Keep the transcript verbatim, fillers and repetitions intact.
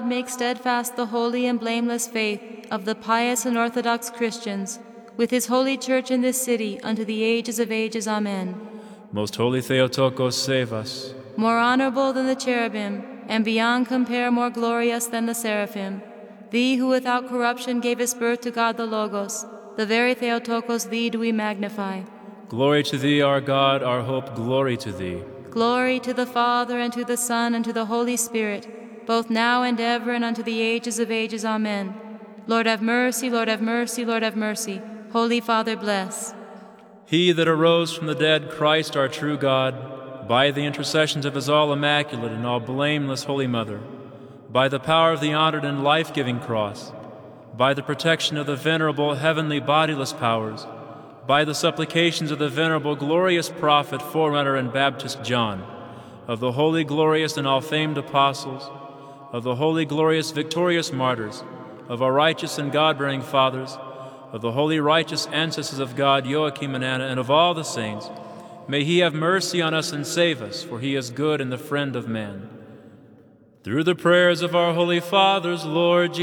make steadfast the holy and blameless faith of the pious and orthodox Christians, with his holy church in this city, unto the ages of ages. Amen. Most holy Theotokos, save us. More honorable than the cherubim, and beyond compare more glorious than the seraphim, thee who without corruption gavest birth to God the Logos, the very Theotokos, thee do we magnify. Glory to thee, our God, our hope, glory to thee. Glory to the Father, and to the Son, and to the Holy Spirit, both now and ever, and unto the ages of ages. Amen. Lord have mercy, Lord have mercy, Lord have mercy. Holy Father, bless. He that arose from the dead, Christ our true God, by the intercessions of his all immaculate and all blameless Holy Mother, by the power of the honored and life-giving cross, by the protection of the venerable heavenly bodiless powers, by the supplications of the venerable glorious prophet, forerunner, and Baptist John, of the holy, glorious, and all-famed apostles, of the holy, glorious, victorious martyrs, of our righteous and God-bearing fathers, of the holy, righteous ancestors of God, Joachim and Anna, and of all the saints, may he have mercy on us and save us, for he is good and the friend of man. Through the prayers of our holy fathers, Lord Jesus,